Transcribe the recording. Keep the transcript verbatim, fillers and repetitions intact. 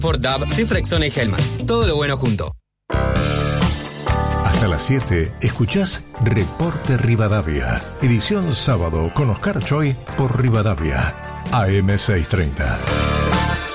Ford D A B, sin Rexona y Helmans. Todo lo bueno junto. Hasta las siete, escuchás Reporte Rivadavia. Edición sábado con Oscar Choi por Rivadavia. A M seiscientos treinta.